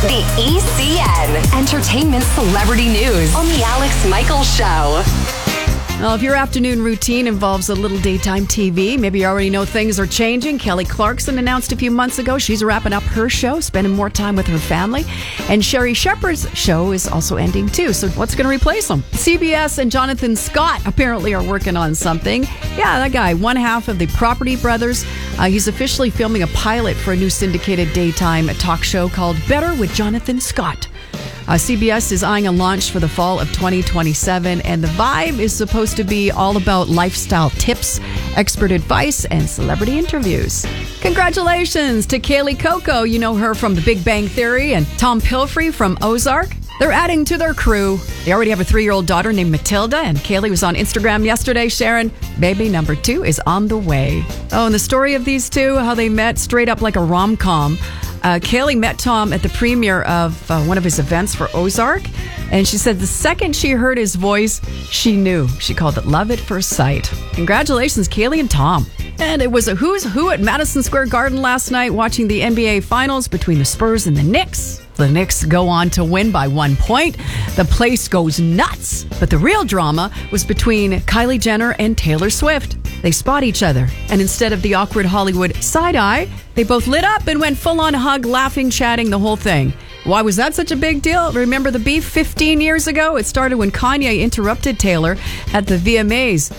The ECN. Entertainment Celebrity News on The Alex Michaels Show. Well, if your afternoon routine involves a little daytime TV, maybe you already know things are changing. Kelly Clarkson announced a few months ago she's wrapping up her show, spending more time with her family. And Sherry Shepherd's show is also ending too. So what's going to replace them? CBS and Jonathan Scott apparently are working on something. Yeah, that guy, one half of the Property Brothers. He's officially filming a pilot for a new syndicated daytime talk show called Better with Jonathan Scott. CBS is eyeing a launch for the fall of 2027, and the vibe is supposed to be all about lifestyle tips, expert advice, and celebrity interviews. Congratulations to Kaylee Coco. You know her from The Big Bang Theory, and Tom Pelphrey from Ozark. They're adding to their crew. They already have a 3-year-old daughter named Matilda, and Kaylee was on Instagram yesterday sharing, baby number 2 is on the way. Oh, and the story of these two, how they met straight up like a rom-com. Kaylee met Tom at the premiere of one of his events for Ozark, and she said the second she heard his voice, she knew. She called it love at first sight. Congratulations, Kaylee and Tom. And it was a who's who at Madison Square Garden last night watching the NBA Finals between the Spurs and the Knicks. The Knicks go on to win by 1 point. The place goes nuts. But the real drama was between Kylie Jenner and Taylor Swift. They spot each other, and instead of the awkward Hollywood side-eye, they both lit up and went full-on hug, laughing, chatting, the whole thing. Why was that such a big deal? Remember the beef 15 years ago? It started when Kanye interrupted Taylor at the VMAs.